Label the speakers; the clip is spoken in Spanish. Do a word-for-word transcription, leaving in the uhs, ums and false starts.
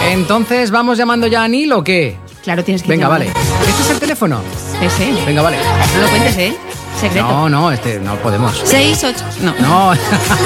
Speaker 1: Entonces, ¿vamos llamando ya a Anil o qué?
Speaker 2: Claro, tienes que
Speaker 1: Venga,
Speaker 2: llamar.
Speaker 1: vale. ¿Este es el teléfono?
Speaker 2: Ese.
Speaker 1: Venga, vale.
Speaker 2: No lo cuentes, ¿eh? Secreto.
Speaker 1: No, no, este no podemos.
Speaker 2: Seis, ocho... No.
Speaker 1: No.